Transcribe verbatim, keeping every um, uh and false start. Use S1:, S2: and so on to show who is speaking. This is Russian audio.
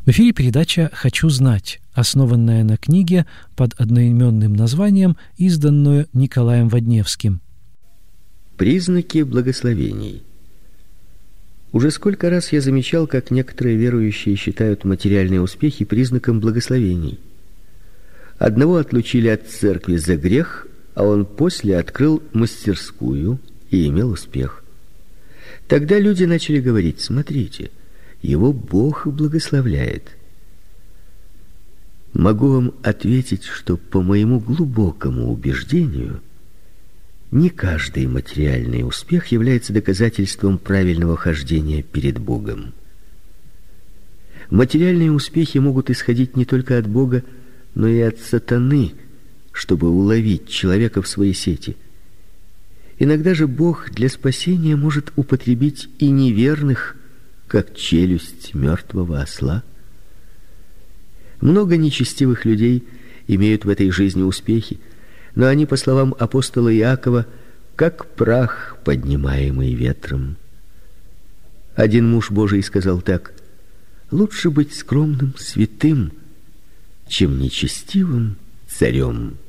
S1: В эфире передача «Хочу знать», основанная на книге под одноименным названием, изданную Николаем Водневским.
S2: Признаки благословений. Уже сколько раз я замечал, как некоторые верующие считают материальные успехи признаком благословений. Одного отлучили от церкви за грех, а он после открыл мастерскую и имел успех. Тогда люди начали говорить: смотрите, его Бог благословляет. Могу вам ответить, что по моему глубокому убеждению, не каждый материальный успех является доказательством правильного хождения перед Богом. Материальные успехи могут исходить не только от Бога, но и от сатаны, чтобы уловить человека в свои сети. Иногда же Бог для спасения может употребить и неверных, как челюсть мертвого осла. Много нечестивых людей имеют в этой жизни успехи, но они, по словам апостола Иакова, как прах, поднимаемый ветром. Один муж Божий сказал так: лучше быть скромным святым, чем нечестивым царем.